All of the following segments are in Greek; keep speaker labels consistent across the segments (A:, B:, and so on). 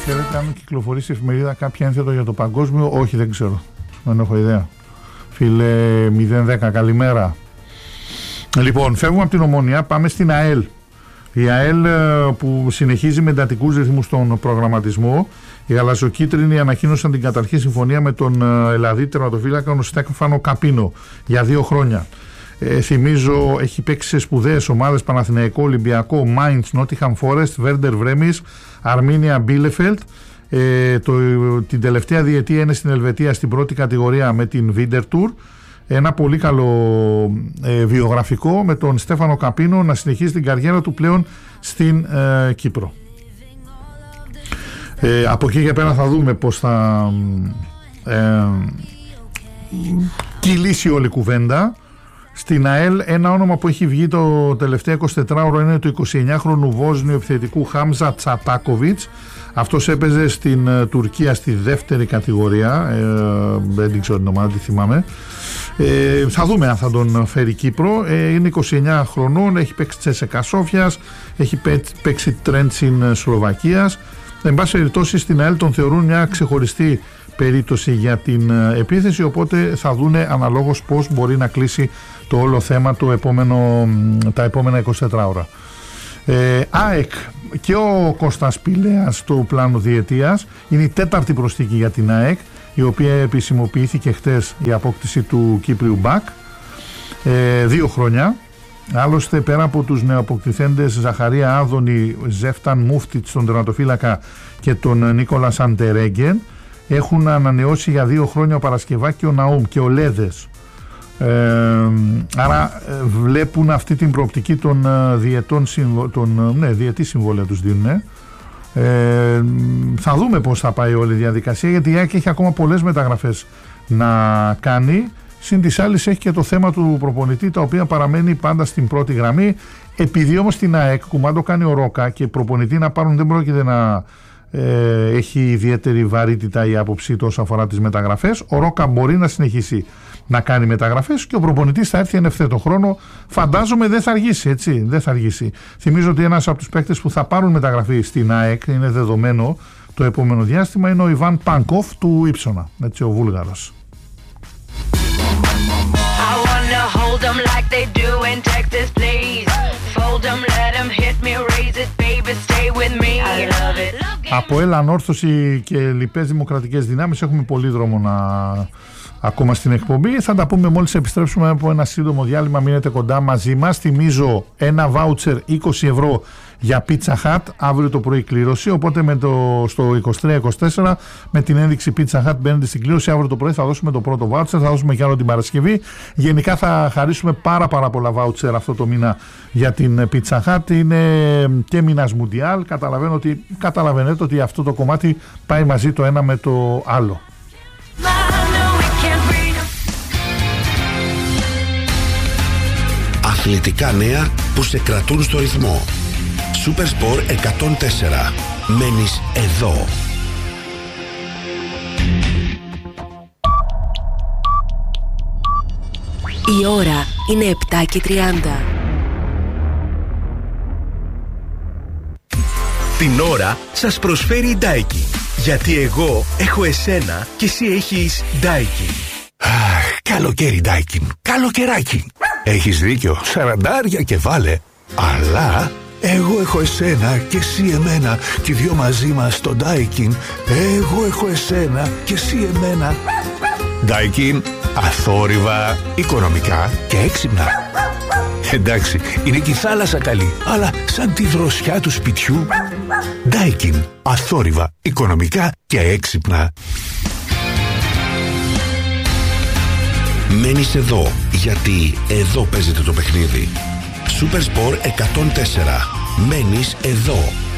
A: Ξέρετε αν κυκλοφορήσει η εφημερίδα κάποια ένθετο για το παγκόσμιο? Όχι, δεν ξέρω. Δεν έχω ιδέα. Φίλε 010, καλημέρα. Λοιπόν, φεύγουμε από την Ομόνοια, πάμε στην ΑΕΛ. Η ΑΕΛ που συνεχίζει με εντατικούς ρυθμούς στον προγραμματισμό. Οι γαλαζοκίτρινοι ανακοίνωσαν την καταρχή συμφωνία με τον Ελλαδί τερματοφύλακα τον Στέφανο Καπίνο για 2 χρόνια. Θυμίζω, έχει παίξει σε σπουδαίες ομάδες: Παναθηναϊκό, Ολυμπιακό, Μάιντς, Νότιχαμ Φόρεστ, Βέρντερ Βρέμις, Αρμίνια Μπίλεφελτ. Την τελευταία διετία είναι στην Ελβετία στην πρώτη κατηγορία με την Βίντερ Τουρ. Ένα πολύ καλό βιογραφικό με τον Στέφανο Καπίνο να συνεχίσει την καριέρα του πλέον στην Κύπρο. Από εκεί και πέρα θα δούμε πώς θα κυλήσει όλη η κουβέντα. Στην ΑΕΛ ένα όνομα που έχει βγει το τελευταίο 24ωρο είναι το 29χρονου Βόσνιο επιθετικού Χάμζα Τσατάκοβιτς. Αυτός έπαιζε στην Τουρκία στη δεύτερη κατηγορία, δεν ξέρω την ομάδα, τη θυμάμαι. Θα δούμε αν θα τον φέρει Κύπρο. Είναι 29 χρονών, έχει παίξει Τσέσεκα Σόφιας, έχει παίξει Τρέντσιν Σλοβακίας. Εν πάση περιπτώσει στην ΑΕΛ τον θεωρούν μια ξεχωριστή περίπτωση για την επίθεση, οπότε θα δούνε αναλόγως πώς μπορεί να κλείσει το όλο θέμα τα επόμενα 24 ώρα. ΑΕΚ και ο Κώστας Πηλέας στο πλάνο διετίας. Είναι η 4η προσθήκη για την ΑΕΚ, η οποία επισημοποιήθηκε χτες η απόκτηση του Κύπριου Μπακ. 2 χρόνια. Άλλωστε, πέρα από τους νεοαποκτηθέντες Ζαχαρία Άδωνη, Ζέφταν Μούφτιτ στον τερματοφύλακα και τον Νίκολα Σαντερέγγεν, έχουν ανανεώσει για 2 χρόνια ο Παρασκευά και ο Ναούμ και ο Λέδες. Άρα βλέπουν αυτή την προοπτική των διετών διετή συμβόλαια τους δίνουν. Θα δούμε πώς θα πάει όλη η διαδικασία, γιατί η ΑΕΚ έχει ακόμα πολλές μεταγραφές να κάνει. Συν της άλλης έχει και το θέμα του προπονητή, τα οποία παραμένει πάντα στην πρώτη γραμμή. Επειδή όμως την ΑΕΚ κουμάντο κάνει ο Ρόκα και προπονητή να πάρουν δεν πρόκειται να έχει ιδιαίτερη βαρύτητα η άποψη του όσον αφορά τις μεταγραφές, ο Ρόκα μπορεί να συνεχίσει να κάνει μεταγραφές και ο προπονητής θα έρθει εν ευθέτω χρόνο. Φαντάζομαι δεν θα αργήσει, έτσι, δεν θα αργήσει. Θυμίζω ότι ένας από τους παίκτες που θα πάρουν μεταγραφή στην ΑΕΚ, είναι δεδομένο το επόμενο διάστημα, είναι ο Ιβάν Πάνκοφ του Ήψονα, έτσι, ο Βούλγαρος. Από ανόρθωση και λοιπές δημοκρατικές δυνάμεις έχουμε πολύ δρόμο ακόμα στην εκπομπή. Θα τα πούμε μόλις επιστρέψουμε από ένα σύντομο διάλειμμα. Μείνετε κοντά μαζί μας. Θυμίζω ένα βάουτσερ 20 ευρώ για Pizza Hut αύριο το πρωί κλήρωση, οπότε στο 2324 με την ένδειξη Pizza Hut μπαίνετε στην κλήρωση. Αύριο το πρωί θα δώσουμε το πρώτο βάουτσερ, θα δώσουμε και άλλο την Παρασκευή. Γενικά θα χαρίσουμε πάρα πολλά βάουτσερ αυτό το μήνα για την Pizza Hut. Είναι και μήνας Μουντιάλ. Καταλαβαίνετε ότι αυτό το κομμάτι πάει μαζί το ένα με το άλλο.
B: Αθλητικά νέα που σε κρατούν στο ρυθμό. Super Sport 104. Μένεις εδώ.
C: Η ώρα είναι 7:30.
D: Την ώρα σας προσφέρει η Daikin. Γιατί εγώ έχω εσένα και εσύ έχεις Daikin.
E: Καλοκαίρι Daikin. Καλοκαιράκι. Έχεις δίκιο, 40 και βάλε. Αλλά εγώ έχω εσένα και εσύ εμένα και οι δυο μαζί μας στο Daikin. Εγώ έχω εσένα και εσύ εμένα. Daikin, αθόρυβα, οικονομικά και έξυπνα. Εντάξει, είναι και η θάλασσα καλή, αλλά σαν τη δροσιά του σπιτιού. Daikin, αθόρυβα, οικονομικά και έξυπνα.
B: Μένεις εδώ, γιατί εδώ παίζεται το παιχνίδι. Super Sport 104. Μένεις εδώ.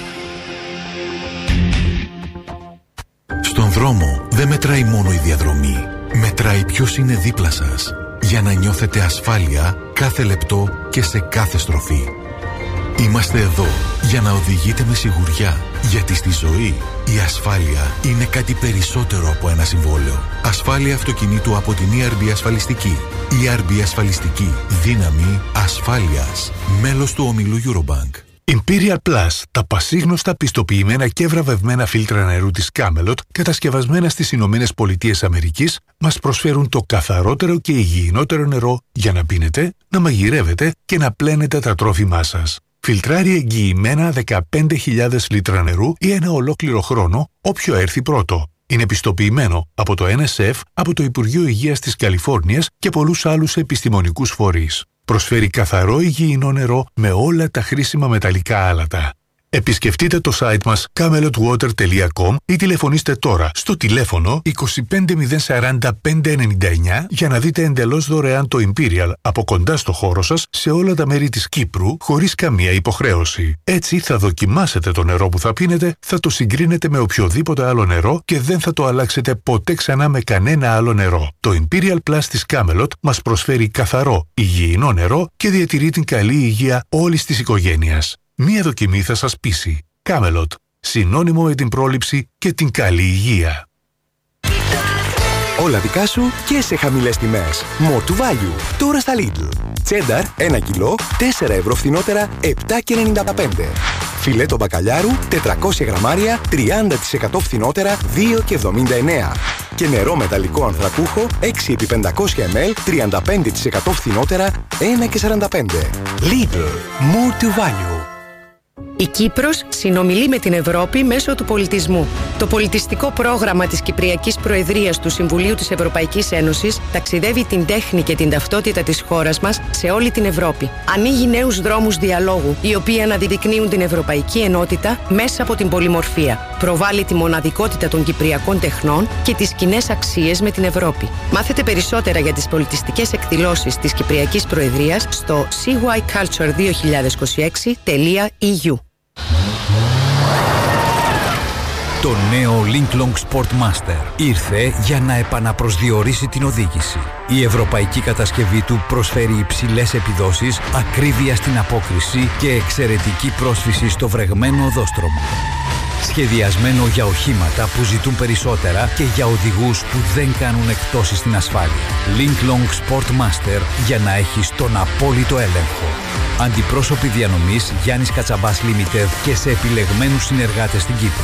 F: Στον δρόμο δεν μετράει μόνο η διαδρομή. Μετράει ποιος είναι δίπλα σας. Για να νιώθετε ασφάλεια κάθε λεπτό και σε κάθε στροφή. Είμαστε εδώ για να οδηγείτε με σιγουριά. Γιατί στη ζωή η ασφάλεια είναι κάτι περισσότερο από ένα συμβόλαιο. Ασφάλεια αυτοκινήτου από την ERB Ασφαλιστική. ERB Ασφαλιστική. Δύναμη ασφάλειας. Μέλος του ομίλου Eurobank.
E: Imperial Plus, τα πασίγνωστα πιστοποιημένα και βραβευμένα φίλτρα νερού της Camelot, κατασκευασμένα στις Ηνωμένες Πολιτείες Αμερικής, μας προσφέρουν το καθαρότερο και υγιεινότερο νερό για να πίνετε, να μαγειρεύετε και να πλένετε τα τρόφιμά σας. Φιλτράρει εγγυημένα 15.000 λίτρα νερού ή ένα ολόκληρο χρόνο, όποιο έρθει πρώτο. Είναι πιστοποιημένο από το NSF, από το Υπουργείο Υγείας της Καλιφόρνιας και πολλούς άλλους επιστημονικούς φορείς. Προσφέρει καθαρό υγιεινό νερό με όλα τα χρήσιμα μεταλλικά άλατα. Επισκεφτείτε το site μας camelotwater.com ή τηλεφωνήστε τώρα στο τηλέφωνο 25040 599 για να δείτε εντελώς δωρεάν το Imperial από κοντά στο χώρο σας σε όλα τα μέρη της Κύπρου χωρίς καμία υποχρέωση. Έτσι θα δοκιμάσετε το νερό που θα πίνετε, θα το συγκρίνετε με οποιοδήποτε άλλο νερό και δεν θα το αλλάξετε ποτέ ξανά με κανένα άλλο νερό. Το Imperial Plus της Camelot μας προσφέρει καθαρό, υγιεινό νερό και διατηρεί την καλή υγεία όλης της οικογένειας. Μία δοκιμή θα σας πείσει. Camelot. Συνώνυμο με την πρόληψη και την καλή υγεία.
G: Όλα δικά σου και σε χαμηλές τιμές. More to value. Τώρα στα Lidl. Τσένταρ 1 κιλό, 4 ευρώ φθηνότερα, 7,95. Φιλέτο μπακαλιάρου, 400 γραμμάρια, 30% φθηνότερα, 2,79. Και νερό μεταλλικό ανθρακούχο, 6x500 ml, 35% φθηνότερα, 1,45. Lidl. More to value.
H: Η Κύπρος συνομιλεί με την Ευρώπη μέσω του πολιτισμού. Το πολιτιστικό πρόγραμμα της Κυπριακής Προεδρίας του Συμβουλίου της Ευρωπαϊκής Ένωσης ταξιδεύει την τέχνη και την ταυτότητα της χώρας μας σε όλη την Ευρώπη. Ανοίγει νέους δρόμους διαλόγου, οι οποίοι αναδεικνύουν την ευρωπαϊκή ενότητα μέσα από την πολυμορφία. Προβάλλει τη μοναδικότητα των κυπριακών τεχνών και τις κοινές αξίες με την Ευρώπη. Μάθετε περισσότερα για τις πολιτιστικές εκδηλώσεις της Κυπριακής Προεδρίας στο cyculture2026.eu.
I: Το νέο Linklong Sport Master ήρθε για να επαναπροσδιορίσει την οδήγηση. Η ευρωπαϊκή κατασκευή του προσφέρει υψηλές επιδόσεις, ακρίβεια στην απόκριση και εξαιρετική πρόσφυση στο βρεγμένο οδόστρωμα. Σχεδιασμένο για οχήματα που ζητούν περισσότερα και για οδηγούς που δεν κάνουν εκπτώσεις στην ασφάλεια. Linklong Sport Master για να έχεις τον απόλυτο έλεγχο. Αντιπρόσωποι διανομής Γιάννης Κατσαμπάς Limited και σε επιλεγμένους συνεργάτες στην Κύπρο.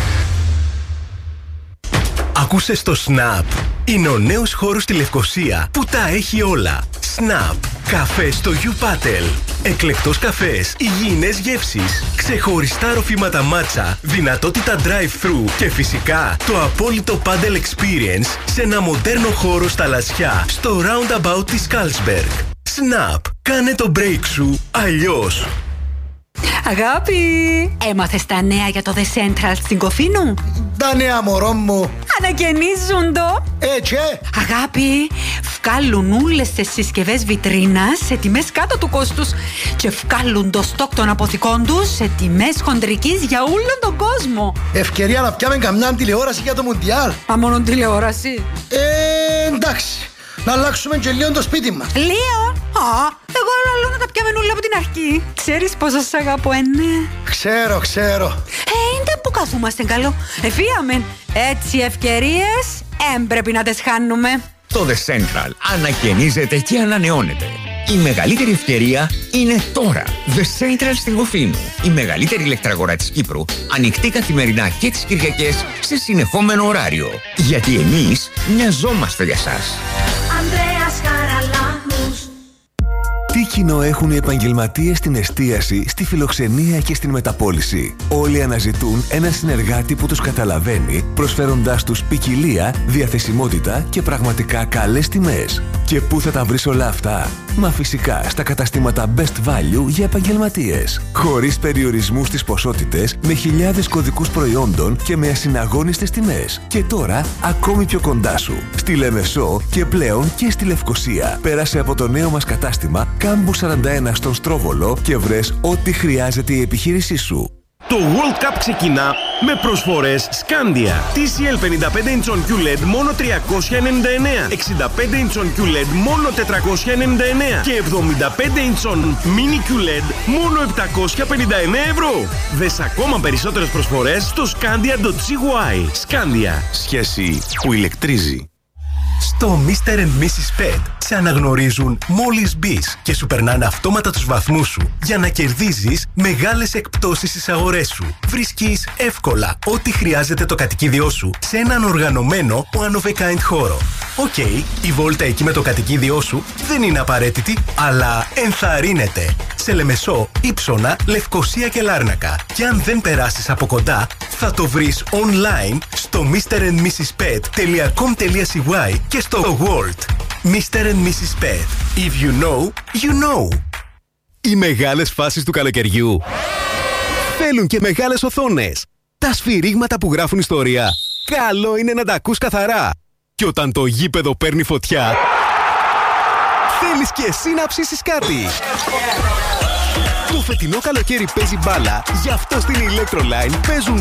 D: Ακούσες το Snap. Είναι ο νέος χώρος στη Λευκοσία που τα έχει όλα. Snap. Καφέ στο Γιουπάτελ. Εκλεκτός καφές, υγιεινές γεύσεις, ξεχωριστά ροφήματα μάτσα, δυνατότητα drive-thru και φυσικά το απόλυτο paddle experience σε ένα μοντέρνο χώρο στα Λασιά, στο roundabout της Carlsberg. Snap. Κάνε το break σου αλλιώς.
J: Αγάπη, έμαθες τα νέα για το The Central στην Κοφίνου?
K: Τα νέα, μωρό μου.
J: Ανακαινίζουν το.
K: Έτσι.
J: Αγάπη, βγάλουν όλες τις συσκευές βιτρίνας σε τιμές κάτω του κόστους και βγάλουν το στόκ των αποθηκών τους σε τιμές χοντρικής για όλον τον κόσμο.
K: Ευκαιρία να πιάμε καμιά τηλεόραση για το Μουντιάλ.
J: Α, μόνο τηλεόραση?
K: Εντάξει. Να αλλάξουμε και λίγο το σπίτι μας.
J: Λίγο? Εγώ λέω να τα πιάμε όλα από την αρχή. Ξέρεις πόσο σ' αγαπώ, ναι.
K: Ξέρω.
J: Είναι που καθούμαστε καλό. Εφίαμε. Έτσι ευκαιρίες πρέπει να τις χάνουμε.
L: Το The Central ανακαινίζεται και ανανεώνεται. Η μεγαλύτερη ευκαιρία είναι τώρα. The Central στην Κοφίνου. Η μεγαλύτερη ηλεκτραγορά της Κύπρου, ανοιχτή καθημερινά και τις Κυριακές σε συνεχόμενο ωράριο. Γιατί εμείς μοιαζόμαστε για σας.
M: Ανδρέας Χαραλάμπους.
G: Τι κοινό έχουν οι επαγγελματίες στην εστίαση, στη φιλοξενία και στην μεταπώληση? Όλοι αναζητούν ένα συνεργάτη που τους καταλαβαίνει, προσφέροντάς τους ποικιλία, διαθεσιμότητα και πραγματικά καλές τιμές. Και πού θα τα βρεις όλα αυτά? Μα φυσικά στα καταστήματα Best Value για επαγγελματίες. Χωρίς περιορισμούς στις ποσότητες, με χιλιάδες κωδικούς προϊόντων και με ασυναγώνιστες τιμές. Και τώρα ακόμη πιο κοντά σου. Στη Λεμεσό και πλέον και στη Λευκοσία. Πέρασε από το νέο μας κατάστημα Κάμπου 41 στον Στρόβολο και βρες ό,τι χρειάζεται η επιχείρησή σου.
D: Το World Cup ξεκινά με προσφορές Scandia. TCL 55 inch QLED μόνο 399, 65 inch QLED μόνο 499 και 75 inch Mini QLED μόνο 759 ευρώ. Δες ακόμα περισσότερες προσφορές στο scandia.cy. Scandia.
N: Σχέση που ηλεκτρίζει.
D: Στο Mr. and Mrs. Pet σε αναγνωρίζουν μόλις μπεις και σου περνάνε αυτόματα τους βαθμούς σου για να κερδίζεις μεγάλες εκπτώσεις στις αγορές σου. Βρίσκεις εύκολα ό,τι χρειάζεται το κατοικίδιό σου σε έναν οργανωμένο one of a kind χώρο. Οκ, η βόλτα εκεί με το κατοικίδιό σου δεν είναι απαραίτητη, αλλά ενθαρρύνεται. Σε Λεμεσό, Ύψωνα, Λευκοσία και Λάρνακα. Και αν δεν περάσεις από κοντά, θα το βρεις online στο mrandmrspet.com.cy και στο World. Mr. and Mrs. Pet. If you know, you know.
N: Οι μεγάλες φάσεις του καλοκαιριού θέλουν και μεγάλες οθόνες. Τα σφυρίγματα που γράφουν ιστορία, καλό είναι να τα ακούς καθαρά. Και όταν το γήπεδο παίρνει φωτιά, θέλεις και εσύ να ψήσεις κάτι. Το φετινό καλοκαίρι παίζει μπάλα, γι' αυτό στην Electroline παίζουν